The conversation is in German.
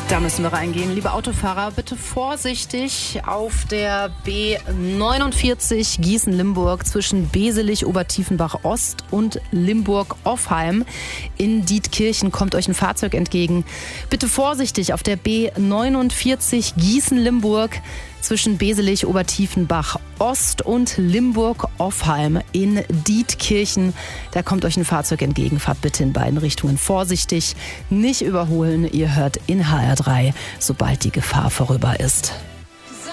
Da müssen wir reingehen. Liebe Autofahrer, bitte vorsichtig auf der B49 Gießen-Limburg zwischen Beselich-Obertiefenbach-Ost und Limburg-Offheim. In Dietkirchen kommt euch ein Fahrzeug entgegen. Bitte vorsichtig auf der B49 Gießen-Limburg zwischen Beselich-Obertiefenbach-Ost und Limburg-Offheim in Dietkirchen. Da kommt euch ein Fahrzeug entgegen. Fahrt bitte in beiden Richtungen vorsichtig. Nicht überholen. Ihr hört in HR3, sobald die Gefahr vorüber ist.